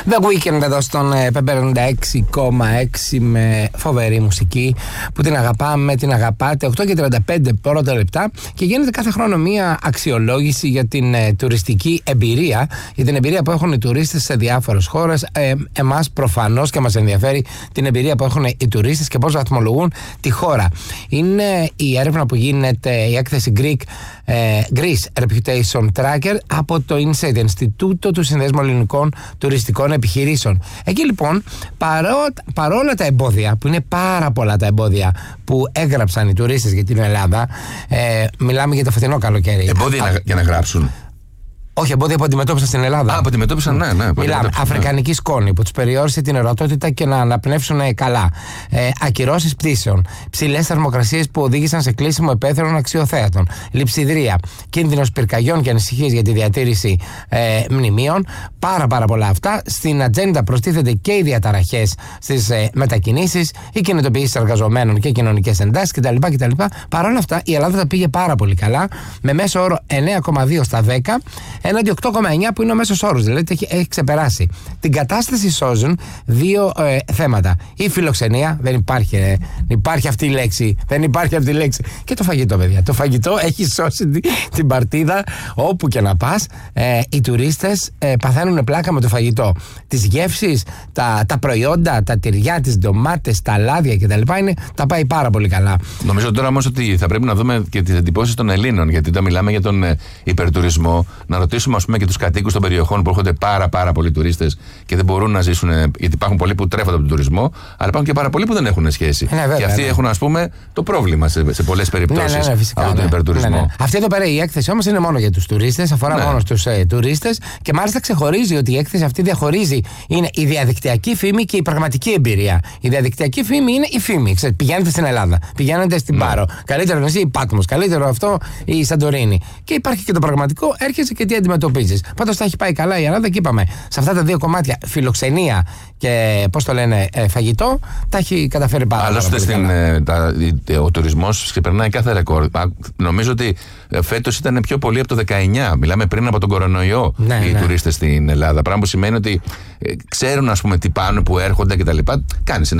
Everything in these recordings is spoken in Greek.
The Weeknd εδώ στον Pepper 96,6 με φοβερή μουσική που την αγαπάμε, την αγαπάτε. 8:35 πρώτα λεπτά και γίνεται κάθε χρόνο μία αξιολόγηση για την τουριστική εμπειρία, για την εμπειρία που έχουν οι τουρίστες σε διάφορες χώρες. Εμάς προφανώς και μας ενδιαφέρει την εμπειρία που έχουν οι τουρίστες και πώς βαθμολογούν τη χώρα. Είναι η έρευνα που γίνεται, η έκθεση Greece Reputation Tracker από το INSEAD, Ινστιτούτο του Συνδέσμου Ελληνικών Τουριστικών Επιχειρήσεων. Εκεί λοιπόν, παρόλα τα εμπόδια, που είναι πάρα πολλά τα εμπόδια που έγραψαν οι τουρίστες για την Ελλάδα, μιλάμε για το φετινό καλοκαίρι. Εμπόδια για να γράψουν. Όχι, εμπόδια που αντιμετώπισαν στην Ελλάδα. Που αντιμετώπισαν, ναι. Μιλάμε. Αφρικανική σκόνη που τους περιόρισε την ερωτότητα και να αναπνεύσουν καλά. Ακυρώσεις πτήσεων. Ψηλές θερμοκρασίες που οδήγησαν σε κλείσιμο υπαίθριων αξιοθέατων. Λειψιδρία. Κίνδυνος πυρκαγιών και ανησυχίες για τη διατήρηση μνημείων. Πάρα πολλά αυτά. Στην ατζέντα προστίθενται και οι διαταραχές στις μετακινήσεις, οι κινητοποιήσεις εργαζομένων και κοινωνικές εντάσεις κτλ. Παρ' όλα αυτά, η Ελλάδα τα πήγε πάρα πολύ καλά, με μέσο όρο 9,2 στα 10. Έναντι 8,9 που είναι ο μέσος όρος, δηλαδή έχει ξεπεράσει. Την κατάσταση σώζουν δύο θέματα. Η φιλοξενία, δεν υπάρχει αυτή η λέξη. Δεν υπάρχει αυτή η λέξη. Και το φαγητό, παιδιά. Το φαγητό έχει σώσει την παρτίδα όπου και να πας. Οι τουρίστες παθαίνουν πλάκα με το φαγητό. Τις γεύσεις, τα προϊόντα, τα τυριά, τις ντομάτες, τα λάδια κτλ. Τα πάει πάρα πολύ καλά. Νομίζω τώρα όμως ότι θα πρέπει να δούμε και τις εντυπώσεις των Ελλήνων, γιατί όταν μιλάμε για τον υπερτουρισμό, να ρωτήσουμε ας πούμε και τους κατοίκους των περιοχών που έρχονται πάρα πολλοί τουρίστες και δεν μπορούν να ζήσουν, γιατί υπάρχουν πολλοί που τρέφονται από τον τουρισμό, αλλά υπάρχουν και πάρα πολλοί που δεν έχουν σχέση. Βέβαια, και αυτοί έχουν ας πούμε το πρόβλημα σε πολλές περιπτώσεις από τον υπερτουρισμό. Αυτή εδώ πέρα η έκθεση όμως είναι μόνο για τους τουρίστες, αφορά μόνο στους τουρίστες και μάλιστα ξεχωρίζει ότι η έκθεση αυτή διαχωρίζει, είναι η διαδικτυακή φήμη και η πραγματική εμπειρία. Η διαδικτυακή φήμη είναι η φήμη. Πηγαίνετε στην Ελλάδα, πηγαίνετε στην Πάρο, καλύτερο νησί η Πάτμος, καλύτερο αυτό η Σαντορίνη. Και υπάρχει και το πραγματικό, έρχεσαι και τι αντιμετωπίζεις. Πάντως τα έχει πάει καλά η Ελλάδα και είπαμε, σε αυτά τα δύο κομμάτια, φιλοξενία και φαγητό, τα έχει καταφέρει πάρα πολύ. Άλλωστε ο τουρισμός ξεπερνάει κάθε ρεκόρ. Νομίζω ότι φέτος ήταν πιο πολύ από το 19. Μιλάμε πριν από τον κορονοϊό οι τουρίστες στην Ελλάδα. Πράγμα που σημαίνει ότι ξέρουν ας πούμε τι πάνε, που έρχονται κτλ. Κάνεις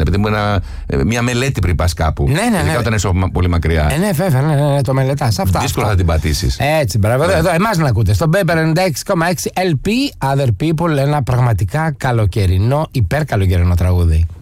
μια μελέτη πριν πας κάπου. Ειδικά όταν είσαι πολύ μακριά. Βέβαια, το μελετάς. Δύσκολα θα την πατήσεις. Έτσι, μπράβο. Εδώ εμάς να ακούτε. Στον Pepper 96,6 LP Other People, ένα πραγματικά καλοκαιρινό, υπερκαλοκαιρινό τραγούδι.